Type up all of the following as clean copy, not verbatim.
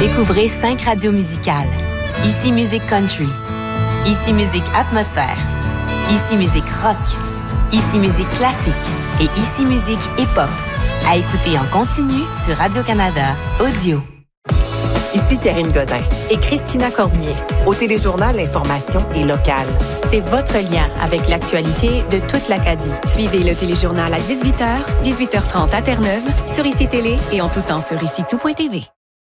Découvrez 5 radios musicales. Ici Musique Country. Ici Musique Atmosphère. Ici Musique Rock. Ici Musique Classique. Et Ici Musique Hip-Hop. À écouter en continu sur Radio-Canada Audio. Ici Karine Godin. Et Christina Cormier. Au Téléjournal, l'information est locale. C'est votre lien avec l'actualité de toute l'Acadie. Suivez le Téléjournal à 18h, 18h30 à Terre-Neuve, sur ICI Télé et en tout temps sur ICI-tout.tv.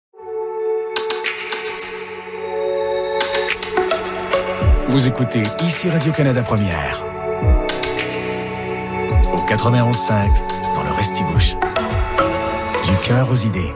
Vous écoutez ici Radio-Canada Première. Au 91.5, dans le Restigouche. Du cœur aux idées.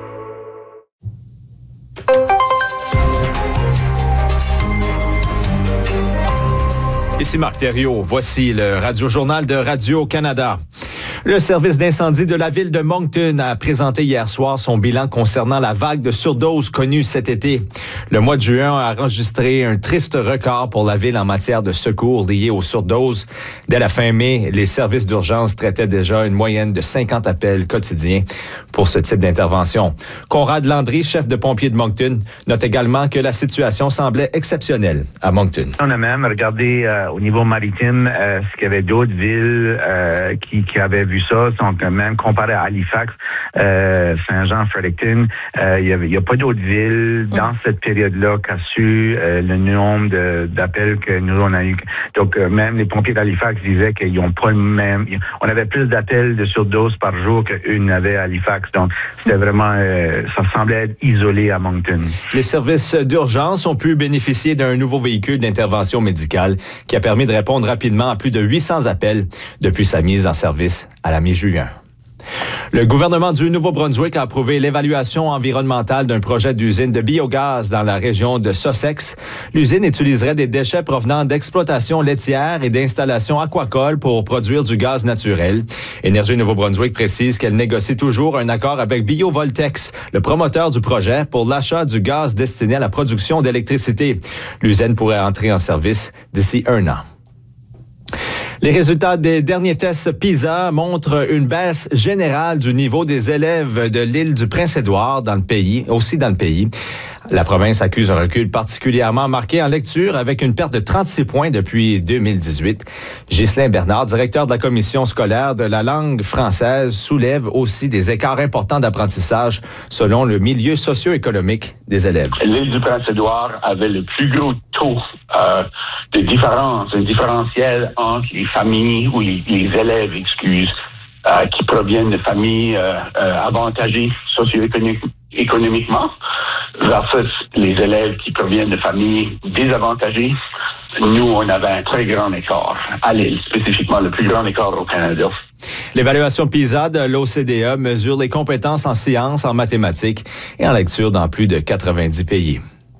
Ici Marc Thériault, voici le Radio-Journal de Radio-Canada. Le service d'incendie de la ville de Moncton a présenté hier soir son bilan concernant la vague de surdose connue cet été. Le mois de juin a enregistré un triste record pour la ville en matière de secours liés aux surdoses. Dès la fin mai, les services d'urgence traitaient déjà une moyenne de 50 appels quotidiens pour ce type d'intervention. Conrad Landry, chef de pompiers de Moncton, note également que la situation semblait exceptionnelle à Moncton. On a même regardé au niveau maritime ce qu'il y avait d'autres villes qui avaient vu ça, donc même comparé à Halifax, Saint-Jean, Fredericton, il n'y a pas d'autres villes dans cette période-là qui a su le nombre d'appels que nous on a eu. Donc même les pompiers d'Halifax disaient qu'ils n'ont pas le même. On avait plus d'appels de surdose par jour qu'eux n'avaient à Halifax. Donc c'était vraiment, ça semblait être isolé à Moncton. Les services d'urgence ont pu bénéficier d'un nouveau véhicule d'intervention médicale qui a permis de répondre rapidement à plus de 800 appels depuis sa mise en service à la mi-juin. Le gouvernement du Nouveau-Brunswick a approuvé l'évaluation environnementale d'un projet d'usine de biogaz dans la région de Sussex. L'usine utiliserait des déchets provenant d'exploitations laitières et d'installations aquacoles pour produire du gaz naturel. Énergie Nouveau-Brunswick précise qu'elle négocie toujours un accord avec Biovoltex, le promoteur du projet, pour l'achat du gaz destiné à la production d'électricité. L'usine pourrait entrer en service d'ici 1 an. Les résultats des derniers tests PISA montrent une baisse générale du niveau des élèves de l'île du Prince-Édouard aussi dans le pays. La province accuse un recul particulièrement marqué en lecture avec une perte de 36 points depuis 2018. Ghislain Bernard, directeur de la commission scolaire de la langue française, soulève aussi des écarts importants d'apprentissage selon le milieu socio-économique des élèves. L'île du Prince-Édouard avait le plus gros taux de différence, un différentiel entre les familles ou les élèves, qui proviennent de familles avantagées socio-économiquement versus les élèves qui proviennent de familles désavantagées. Nous, on avait un très grand écart à l'île, spécifiquement le plus grand écart au Canada. L'évaluation PISA de l'OCDE mesure les compétences en sciences, en mathématiques et en lecture dans plus de 90 pays.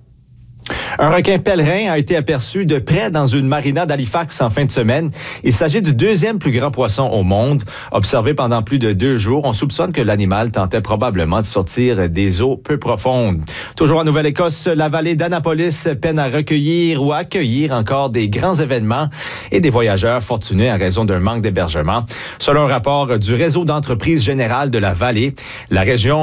Un requin pèlerin a été aperçu de près dans une marina d'Halifax en fin de semaine. Il s'agit du 2e plus grand poisson au monde. Observé pendant plus de 2 jours, on soupçonne que l'animal tentait probablement de sortir des eaux peu profondes. Toujours en Nouvelle-Écosse, la vallée d'Annapolis peine à recueillir ou à accueillir encore des grands événements et des voyageurs fortunés en raison d'un manque d'hébergement. Selon un rapport du réseau d'entreprises générales de la vallée, la région